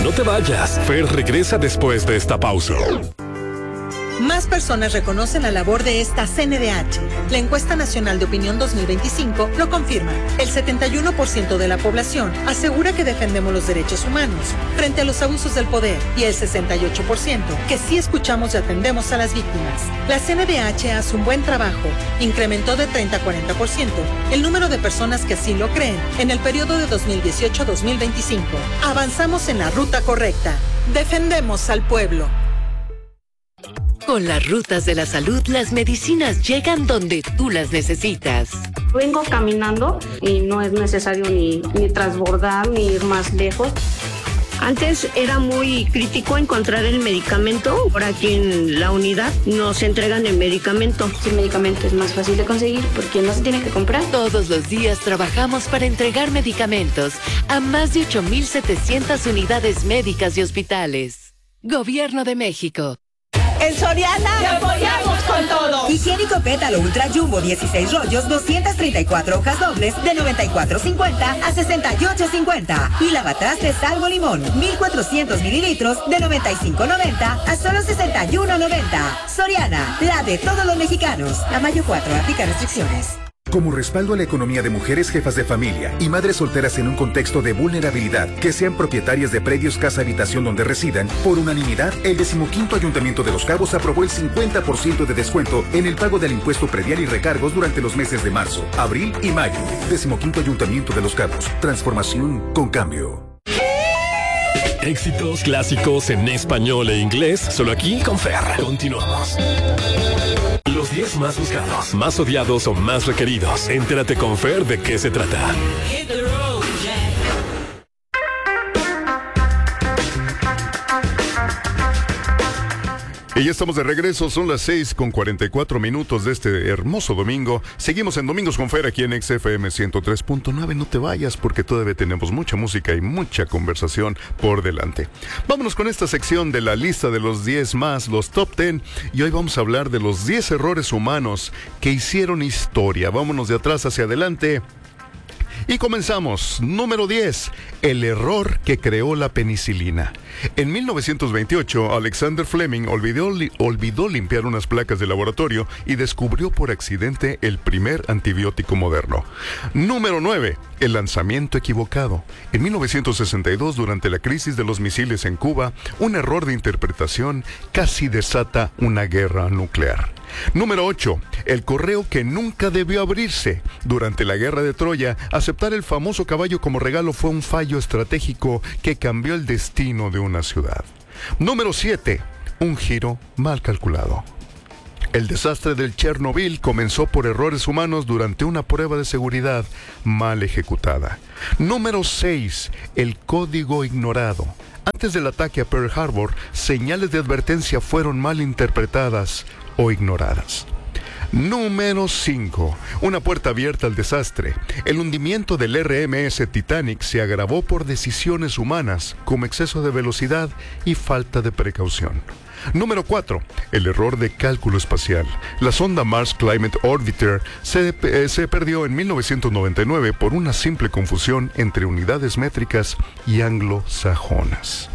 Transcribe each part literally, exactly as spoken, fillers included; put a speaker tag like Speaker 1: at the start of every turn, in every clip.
Speaker 1: No te vayas. Fer regresa después de esta pausa.
Speaker 2: Más personas reconocen la labor de esta C N D H. La encuesta nacional de opinión dos mil veinticinco lo confirma. El setenta y uno por ciento de la población asegura que defendemos los derechos humanos frente a los abusos del poder y el sesenta y ocho por ciento que sí escuchamos y atendemos a las víctimas. La C N D H hace un buen trabajo. Incrementó de treinta a cuarenta por ciento el número de personas que así lo creen en el periodo de dos mil dieciocho a dos mil veinticinco. Avanzamos en la ruta correcta. Defendemos al pueblo.
Speaker 3: Con las rutas de la salud, las medicinas llegan donde tú las necesitas.
Speaker 4: Vengo caminando y no es necesario ni, ni transbordar ni ir más lejos. Antes era muy crítico encontrar el medicamento. Ahora aquí en la unidad nos entregan el medicamento.
Speaker 5: El medicamento es más fácil de conseguir porque no se tiene que comprar.
Speaker 3: Todos los días trabajamos para entregar medicamentos a más de ocho mil setecientas unidades médicas y hospitales. Gobierno de México.
Speaker 6: En Soriana
Speaker 7: te apoyamos con todo.
Speaker 6: Higiénico Pétalo Ultra Jumbo dieciséis rollos, doscientas treinta y cuatro hojas dobles de noventa y cuatro cincuenta a sesenta y ocho cincuenta. Y lavatrastes Salvo Limón, mil cuatrocientos mililitros de noventa y cinco noventa a solo sesenta y uno noventa. Soriana, la de todos los mexicanos. A mayo cuatro, aplica restricciones.
Speaker 8: Como respaldo a la economía de mujeres jefas de familia y madres solteras en un contexto de vulnerabilidad, que sean propietarias de predios casa-habitación donde residan, por unanimidad, el decimoquinto Ayuntamiento de Los Cabos aprobó el cincuenta por ciento de descuento en el pago del impuesto predial y recargos durante los meses de marzo, abril y mayo. Decimoquinto Ayuntamiento de Los Cabos. Transformación con cambio.
Speaker 1: Éxitos clásicos en español e inglés, solo aquí con Fer. Continuamos. Los diez más buscados, más odiados o más requeridos. Entérate con Fer de qué se trata.
Speaker 9: Y ya estamos de regreso, son las seis con cuarenta y cuatro minutos de este hermoso domingo. Seguimos en Domingos con Fer aquí en X F M ciento tres punto nueve. No te vayas porque todavía tenemos mucha música y mucha conversación por delante. Vámonos con esta sección de la lista de los diez más, los top diez. Y hoy vamos a hablar de los diez errores humanos que hicieron historia. Vámonos de atrás hacia adelante. Y comenzamos. Número diez. El error que creó la penicilina. En mil novecientos veintiocho, Alexander Fleming olvidó, li- olvidó limpiar unas placas de laboratorio y descubrió por accidente el primer antibiótico moderno. Número nueve. El lanzamiento equivocado. En mil novecientos sesenta y dos, durante la crisis de los misiles en Cuba, un error de interpretación casi desata una guerra nuclear. Número ocho. El correo que nunca debió abrirse. Durante la guerra de Troya, aceptar el famoso caballo como regalo fue un fallo estratégico que cambió el destino de una ciudad. Número siete. Un giro mal calculado. El desastre del Chernobyl comenzó por errores humanos durante una prueba de seguridad mal ejecutada. Número seis. El código ignorado. Antes del ataque a Pearl Harbor, señales de advertencia fueron mal interpretadas o ignoradas. Número cinco. Una puerta abierta al desastre. El hundimiento del R M S Titanic se agravó por decisiones humanas, como exceso de velocidad y falta de precaución. Número cuatro. El error de cálculo espacial. La sonda Mars Climate Orbiter se, eh, se perdió en mil novecientos noventa y nueve por una simple confusión entre unidades métricas y anglosajonas.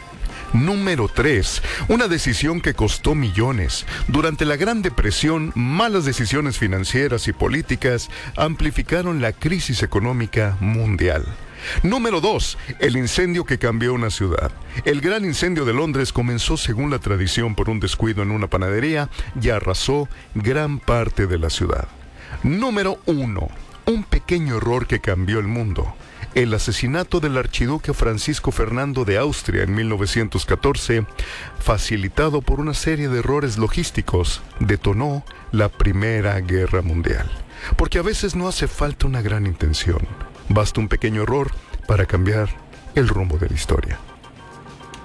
Speaker 9: Número tres. Una decisión que costó millones. Durante la Gran Depresión, malas decisiones financieras y políticas amplificaron la crisis económica mundial. Número dos. El incendio que cambió una ciudad. El gran incendio de Londres comenzó, según la tradición, por un descuido en una panadería y arrasó gran parte de la ciudad. Número uno. Un pequeño error que cambió el mundo. El asesinato del archiduque Francisco Fernando de Austria en mil novecientos catorce, facilitado por una serie de errores logísticos, detonó la Primera Guerra Mundial. Porque a veces no hace falta una gran intención, basta un pequeño error para cambiar el rumbo de la historia.